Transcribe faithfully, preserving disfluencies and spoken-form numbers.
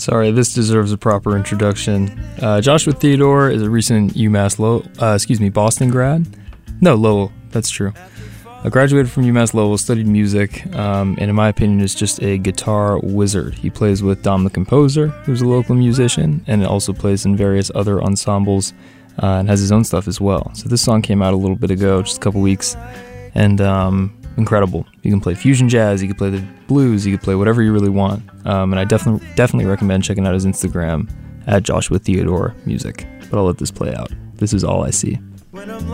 Sorry, this deserves a proper introduction. Uh, Joshua Theodore is a recent UMass Lowell, uh, excuse me, Boston grad. No, Lowell, that's true. I graduated from UMass Lowell, studied music, um, and in my opinion is just a guitar wizard. He plays with Dom the Composer, who's a local musician, and also plays in various other ensembles, uh, and has his own stuff as well. So this song came out a little bit ago, just a couple weeks, and um, incredible. You can play fusion jazz, you can play the blues, you can play whatever you really want. Um, and I definitely definitely recommend checking out his Instagram at Joshua Theodore Music. But I'll let this play out. This is All I See.